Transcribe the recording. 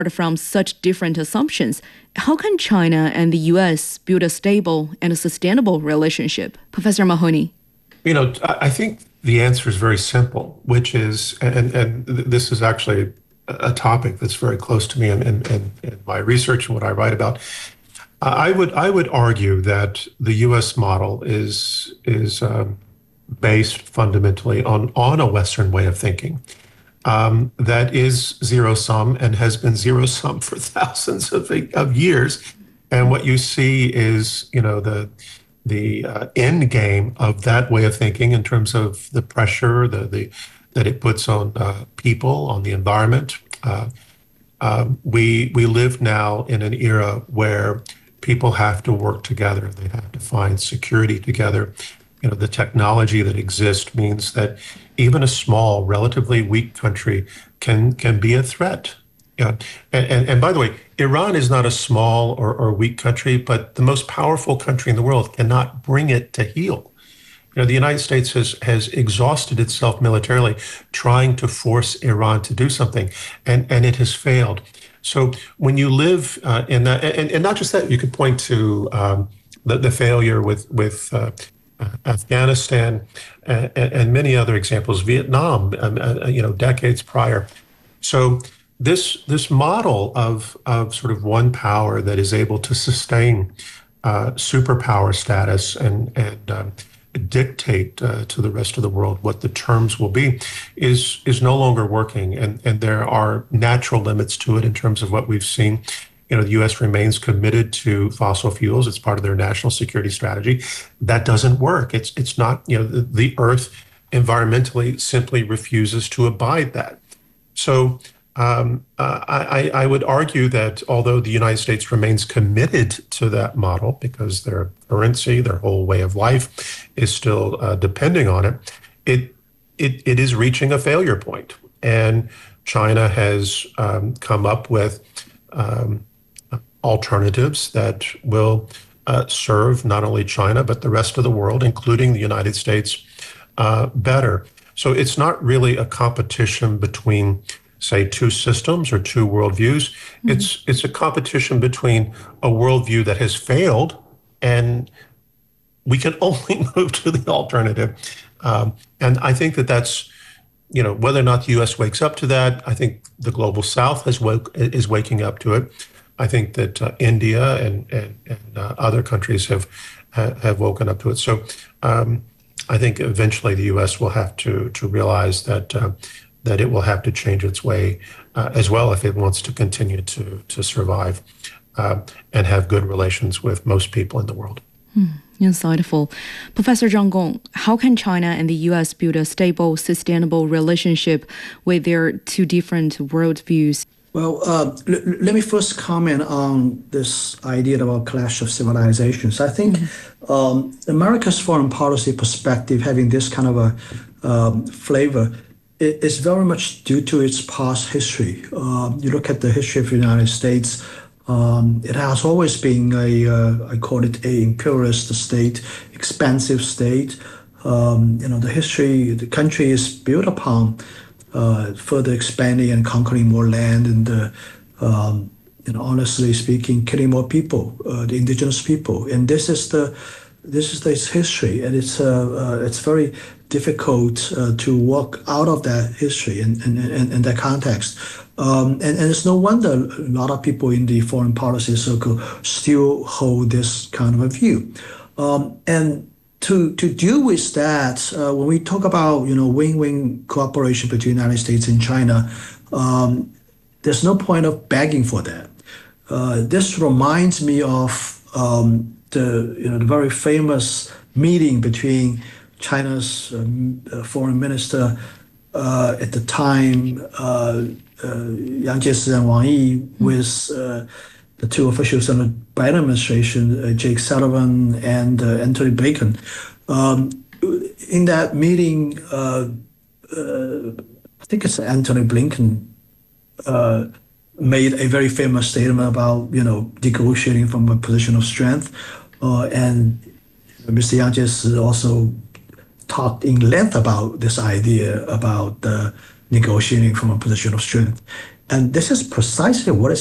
from such different assumptions, how can China and the US build a stable and a sustainable relationship? Professor Mahoney. I think the answer is very simple, which is, and this is actually a topic that's very close to me in my research and what I write about. I would argue that the U.S. model is based fundamentally on a Western way of thinking that is zero sum and has been zero sum for thousands of years. And what you see is, the end game of that way of thinking in terms of the pressure that it puts on people, on the environment. We live now in an era where people have to work together. They have to find security together. The technology that exists means that even a small, relatively weak country can be a threat. Yeah. And by the way, Iran is not a small or weak country, but the most powerful country in the world cannot bring it to heel. The United States has exhausted itself militarily trying to force Iran to do something, and it has failed. So when you live in that, and not just that, you could point to the failure with Afghanistan and many other examples, Vietnam, decades prior. So this model of sort of one power that is able to sustain superpower status and dictate to the rest of the world what the terms will be is no longer working, and there are natural limits to it in terms of what we've seen. The U.S. remains committed to fossil fuels. It's part of their national security strategy. That doesn't work. It's not, the Earth environmentally simply refuses to abide that. So I would argue that although the United States remains committed to that model because their currency, their whole way of life is still depending on it, it is reaching a failure point. And China has come up with alternatives that will serve not only China, but the rest of the world, including the United States, better. So it's not really a competition between, say, two systems or two worldviews. Mm-hmm. It's a competition between a worldview that has failed, and we can only move to the alternative. And I think that's, whether or not the U.S. wakes up to that, I think the global South is waking up to it. I think that India and other countries have woken up to it. So I think eventually the U.S. will have to realize that it will have to change its way as well if it wants to continue to survive and have good relations with most people in the world. Insightful. Professor Zhang Gong, how can China and the U.S. build a stable, sustainable relationship with their two different worldviews? Well, let me first comment on this idea about clash of civilizations. I think America's foreign policy perspective having this kind of a flavor is very much due to its past history. You look at the history of the United States, it has always been I call it a imperialist state, expansive state. The country is built upon further expanding and conquering more land and, honestly speaking, killing more people, the indigenous people. And this is its history, and it's very difficult to walk out of that history and that context. And it's no wonder a lot of people in the foreign policy circle still hold this kind of a view. And to deal with that, when we talk about win-win cooperation between the United States and China, there's no point of begging for that. This reminds me of the very famous meeting between China's foreign minister at the time, Yang Jiechi and Wang Yi, with the two officials in the Biden administration, Jake Sullivan and Antony Blinken. In that meeting, I think it's Antony Blinken made a very famous statement about negotiating from a position of strength, and Mr. Yang Jiechi also talked in length about this idea about negotiating from a position of strength. And this is precisely what is